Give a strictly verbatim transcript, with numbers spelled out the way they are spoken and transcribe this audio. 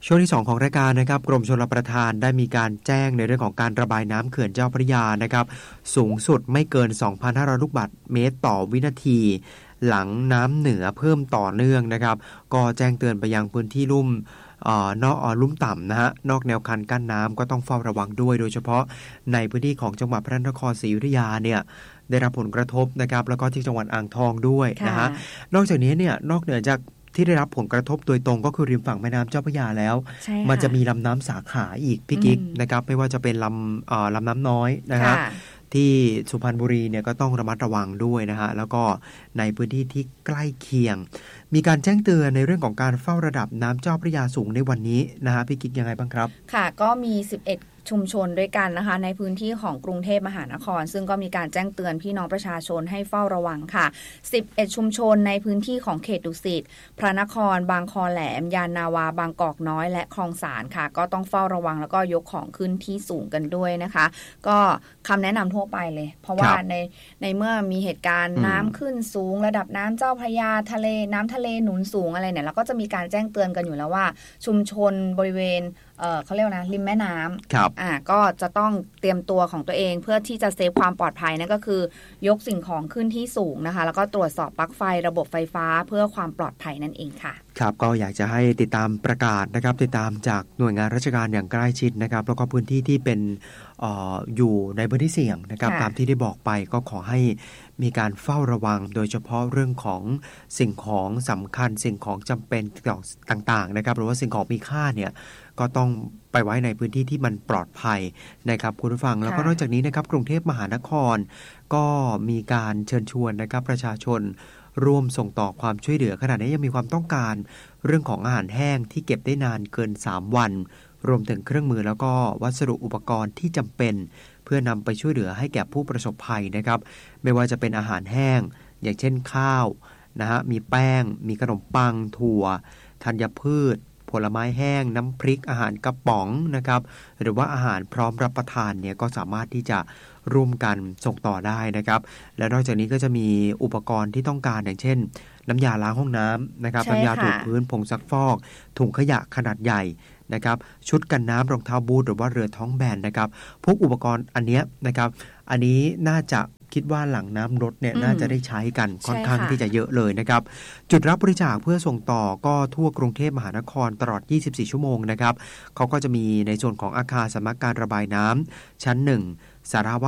ช่วงที่สองของรายการนะครับกรมชลประทานได้มีการแจ้งในเรื่องของการระบายน้ำเขื่อนเจ้าพระยานะครับสูงสุดไม่เกิน สองพันห้าร้อย ลูกบาศก์เมตรต่อวินาทีหลังน้ำเหนือเพิ่มต่อเนื่องนะครับก็แจ้งเตือนไปยังพื้นที่ลุ่มเอ่อนอกลุ่มต่ำนะฮะนอกแนวคันกั้นน้ำก็ต้องเฝ้าระวังด้วยโดยเฉพาะในพื้นที่ของจังหวัดพระนครศรีอยุธยาเนี่ยได้รับผลกระทบนะครับแล้วก็ที่จังหวัดอ่างทองด้วยนะฮะนอกจากนี้เนี่ยนอกเหนือจากที่ได้รับผลกระทบโดยตรงก็คือริมฝั่งแม่น้ำเจ้าพระยาแล้วมันจะมีลำน้ำสาขาอีกพี่กิ๊กนะครับไม่ว่าจะเป็นลำเอ่อลำน้ำน้อยนะฮะที่สุพรรณบุรีเนี่ยก็ต้องระมัดระวังด้วยนะฮะแล้วก็ในพื้นที่ที่ใกล้เคียงมีการแจ้งเตือนในเรื่องของการเฝ้าระดับน้ำเจ้าพระยาสูงในวันนี้นะฮะพี่กิ๊กยังไงบ้างครับค่ะก็มีสิบเอ็ดชุมชนด้วยกันนะคะในพื้นที่ของกรุงเทพมหานครซึ่งก็มีการแจ้งเตือนพี่น้องประชาชนให้เฝ้าระวังค่ะสิบเอ็ดชุมชนในพื้นที่ของเขตดุสิตพระนครบางคอแหลมยานนาวาบางกอกน้อยและคลองสานค่ะก็ต้องเฝ้าระวังแล้วก็ยกของขึ้นที่สูงกันด้วยนะคะก็คำแนะนำทั่วไปเลยเพราะว่าในในเมื่อมีเหตุการณ์น้ำขึ้นสูงระดับน้ำเจ้าพระยาทะเลน้ำทะเลหนุนสูงอะไรเนี่ยเราก็จะมีการแจ้งเตือนกันอยู่แล้วว่าชุมชนบริเวณเอ่อเขาเรียกนะริมแม่น้ำอ่าก็จะต้องเตรียมตัวของตัวเองเพื่อที่จะเซฟความปลอดภัยนั่นก็คือยกสิ่งของขึ้นที่สูงนะคะแล้วก็ตรวจสอบปลั๊กไฟระบบไฟฟ้าเพื่อความปลอดภัยนั่นเองค่ะครับก็อยากจะให้ติดตามประกาศนะครับติดตามจากหน่วยงานราชการอย่างใกล้ชิดนะครับแล้วก็พื้นที่ที่เป็นเอ่ออยู่ในพื้นที่เสี่ยงนะครับตามที่ได้บอกไปก็ขอให้มีการเฝ้าระวังโดยเฉพาะเรื่องของสิ่งของสำคัญสิ่งของจำเป็นต่างๆนะครับหรือว่าสิ่งของมีค่าเนี่ยก็ต้องไปไว้ในพื้นที่ที่มันปลอดภัยนะครับคุณผู้ฟังแล้วก็นอกจากนี้นะครับกรุงเทพมหานครก็มีการเชิญชวนนะครับประชาชนร่วมส่งต่อความช่วยเหลือขณะนี้ยังมีความต้องการเรื่องของอาหารแห้งที่เก็บได้นานเกินสามวันรวมถึงเครื่องมือแล้วก็วัสดุอุปกรณ์ที่จำเป็นเพื่อนำไปช่วยเหลือให้แก่ผู้ประสบภัยนะครับไม่ว่าจะเป็นอาหารแห้งอย่างเช่นข้าวนะฮะมีแป้งมีขนมปังถั่วธัญพืชผลไม้แห้งน้ำพริกอาหารกระป๋องนะครับหรือว่าอาหารพร้อมรับประทานเนี่ยก็สามารถที่จะร่วมกันส่งต่อได้นะครับและนอกจากนี้ก็จะมีอุปกรณ์ที่ต้องการอย่างเช่นน้ำยาล้างห้องน้ำนะครับน้ำยาถูพื้นผงซักฟอกถุงขยะขนาดใหญ่นะครับชุดกันน้ำรองเท้าบูทหรือว่าเรือท้องแบนนะครับพวกอุปกรณ์อันนี้นะครับอันนี้น่าจะคิดว่าหลังน้ำลดเนี่ยน่าจะได้ใช้กันค่อนข้างที่จะเยอะเลยนะครับจุดรับบริจาคเพื่อส่งต่อก็ทั่วกรุงเทพมหานครตลอดยี่สิบสี่ชั่วโมงนะครับเขาก็จะมีในส่วนของอาคารสำนักการระบายน้ำชั้นหนึ่งสารา